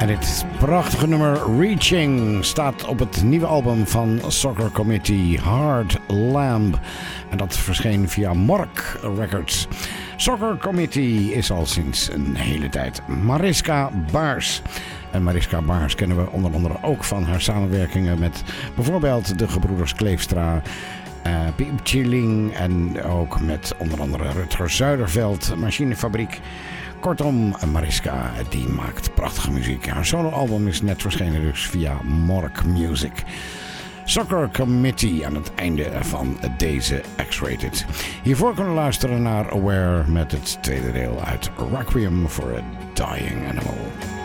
En dit prachtige nummer Reaching staat op het nieuwe album van Soccer Committee, Hard Lamb. En dat verscheen via Mork Records. Soccer Committee is al sinds een hele tijd Mariska Baars. En Mariska Baars kennen we onder andere ook van haar samenwerkingen met bijvoorbeeld de gebroeders Kleefstra, Piep Chilling en ook met onder andere Rutger Zuiderveld, Machinefabriek. Kortom, Mariska die maakt prachtige muziek. Haar soloalbum is net verschenen dus via Mork Music. Soccer Committee aan het einde van deze X-Rated. Hiervoor kunnen we luisteren naar Aware met het tweede deel uit Requiem for a Dying Animal.